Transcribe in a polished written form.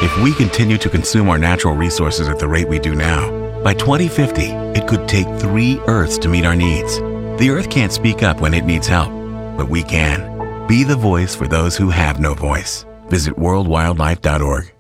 If we continue to consume our natural resources at the rate we do now, by 2050, it could take 3 Earths to meet our needs. The Earth can't speak up when it needs help, but we can. Be the voice for those who have no voice. Visit worldwildlife.org.